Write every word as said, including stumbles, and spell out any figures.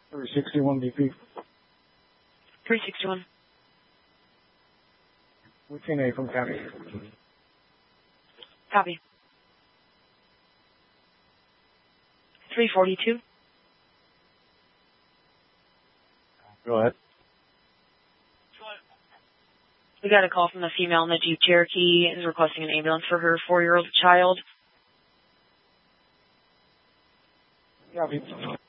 three sixty-one B P. three sixty-one. Routine A from county. Copy. three forty-two. Go ahead. We got a call from a female in the Jeep Cherokee is requesting an ambulance for her four-year-old child. Copy.